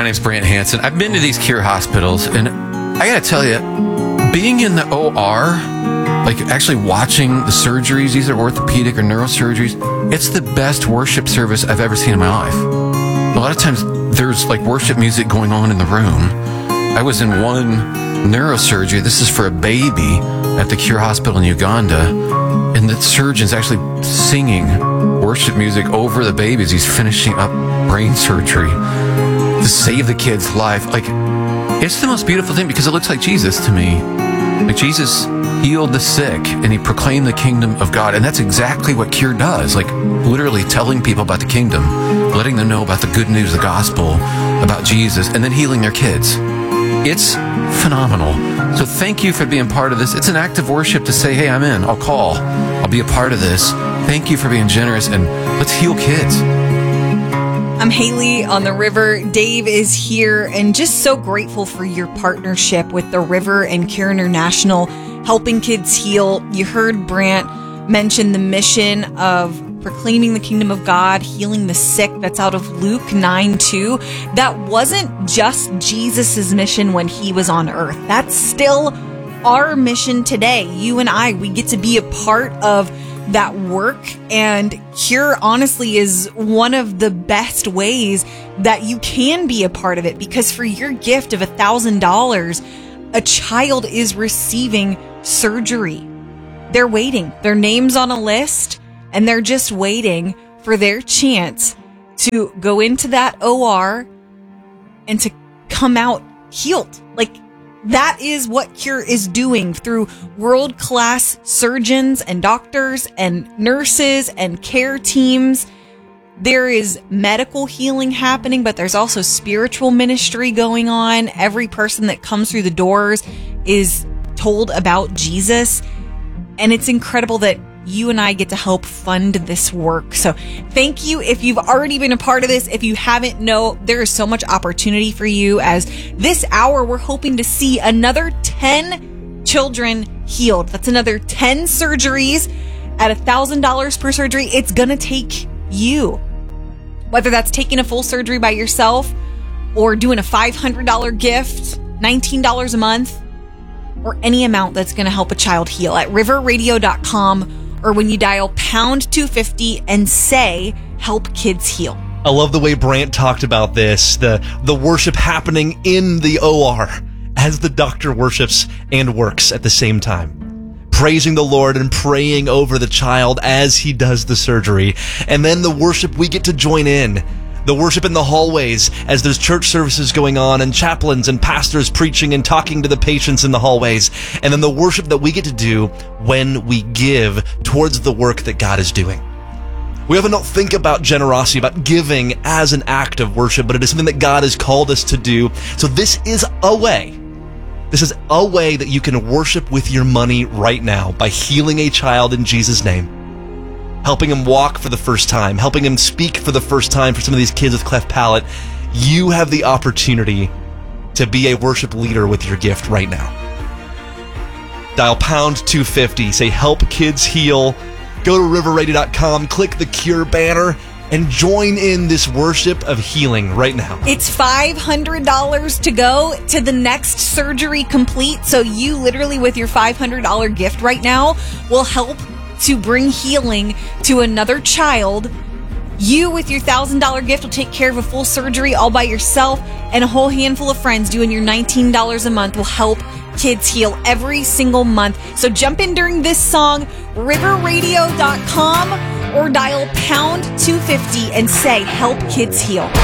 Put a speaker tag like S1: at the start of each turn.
S1: name's Brant Hansen. I've been to these Cure hospitals, and I got to tell you, being in the OR, like actually watching the surgeries, these are orthopedic or neurosurgeries, it's the best worship service I've ever seen in my life. A lot of times there's like worship music going on in the room. I was in one neurosurgery, this is for a baby at the Cure Hospital in Uganda, and the surgeon's actually singing worship music over the baby as he's finishing up brain surgery to save the kid's life. Like, it's the most beautiful thing because it looks like Jesus to me. Like, Jesus healed the sick and he proclaimed the kingdom of God. And that's exactly what Cure does. Like, literally telling people about the kingdom, letting them know about the good news, the gospel, about Jesus, and then healing their kids. It's phenomenal. So thank you for being part of this. It's an act of worship to say, hey, I'm in. I'll call. I'll be a part of this. Thank you for being generous, and let's heal kids.
S2: I'm Haley on the River. Dave is here, and just so grateful for your partnership with the River and Cure International, helping kids heal. You heard Brant mention the mission of proclaiming the kingdom of God, healing the sick. That's out of Luke 9:2. That wasn't just Jesus's mission when he was on earth. That's still our mission today. You and I, we get to be a part of that work, and Cure honestly is one of the best ways that you can be a part of it, because for your gift of $1,000, a child is receiving surgery. They're waiting. Their name's on a list, and they're just waiting for their chance to go into that OR and to come out healed. Like, that is what Cure is doing through world-class surgeons and doctors and nurses and care teams. There is medical healing happening, but there's also spiritual ministry going on. Every person that comes through the doors is told about Jesus. And it's incredible that you and I get to help fund this work. So thank you if you've already been a part of this. If you haven't, know there is so much opportunity for you, as this hour we're hoping to see another 10 children healed. That's another 10 surgeries at $1,000 per surgery. It's going to take you, whether that's taking a full surgery by yourself or doing a $500 gift, $19 a month, or any amount that's going to help a child heal at riverradio.com. Or when you dial pound 250 and say, help kids heal.
S3: I love the way Brant talked about this, the worship happening in the OR as the doctor worships and works at the same time. Praising the Lord and praying over the child as he does the surgery. And then the worship we get to join in. The worship in the hallways as there's church services going on and chaplains and pastors preaching and talking to the patients in the hallways. And then the worship that we get to do when we give towards the work that God is doing. We often don't think about generosity, about giving as an act of worship, but it is something that God has called us to do. So this is a way. This is a way that you can worship with your money right now by healing a child in Jesus' name. Helping him walk for the first time, helping him speak for the first time for some of these kids with cleft palate. You have the opportunity to be a worship leader with your gift right now. Dial pound 250, say help kids heal. Go to riverradio.com, click the Cure banner, and join in this worship of healing right now.
S2: It's $500 to go to the next surgery complete. So you literally, with your $500 gift right now, will help to bring healing to another child. You, with your $1,000 gift, will take care of a full surgery all by yourself, and a whole handful of friends doing your $19 a month will help kids heal every single month. So jump in during this song, riverradio.com, or dial pound 250 and say, help kids heal.